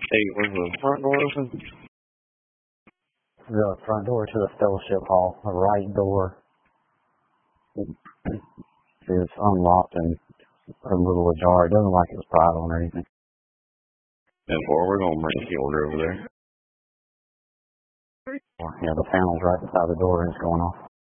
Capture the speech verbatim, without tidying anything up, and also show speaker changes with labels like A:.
A: Hey, was the front door open?
B: The front door to the fellowship hall, the right door, is unlocked and a little ajar. It doesn't look like it was pried on or anything.
A: And four, we're going to bring the order over there.
B: Yeah, the panel's right beside the door and it's going off.